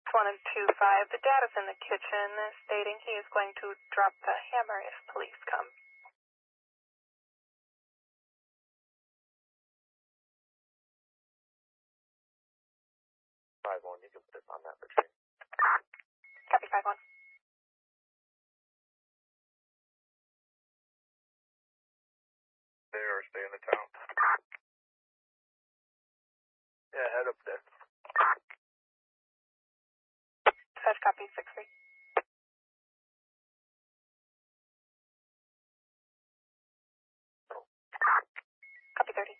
125. The dad is in the kitchen, stating he is going to drop the hammer if police come. 5-1, you can put us on that retreat. Copy 5-1. Stay or stay in the town? Yeah, head up there. 5 copy 6-3. Copy 30.